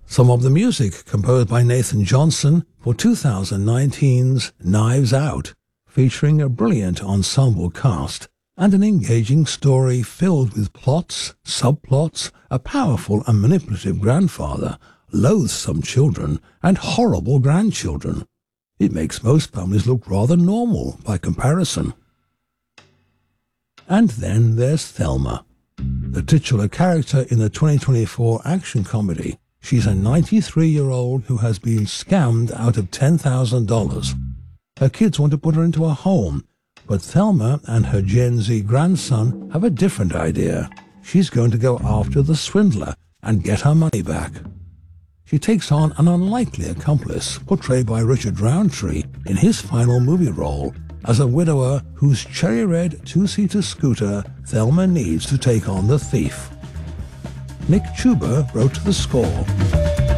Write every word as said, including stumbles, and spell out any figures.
Some of the music composed by Nathan Johnson for two thousand nineteen's Knives Out, featuring a brilliant ensemble cast and an engaging story filled with plots, subplots, a powerful and manipulative grandfather, loathsome children, and horrible grandchildren. It makes most families look rather normal by comparison. And then there's Thelma, the titular character in the twenty twenty-four action comedy. She's a ninety-three-year-old who has been scammed out of ten thousand dollars. Her kids want to put her into a home, but Thelma and her Gen Z grandson have a different idea. She's going to go after the swindler and get her money back. She takes on an unlikely accomplice, portrayed by Richard Roundtree in his final movie role as a widower whose cherry-red two-seater scooter Thelma needs to take on the thief. Nick Chuba wrote the score.